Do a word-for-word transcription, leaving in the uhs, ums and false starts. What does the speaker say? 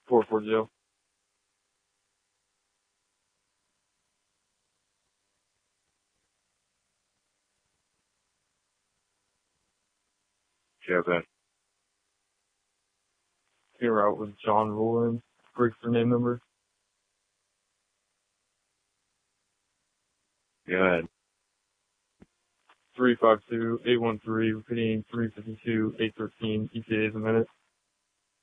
four four zero. Yeah, that. Here out with John Rowland. Break for name number. Go ahead. three five two, eight one three, repeating three fifty-two, eight thirteen E T As a minute.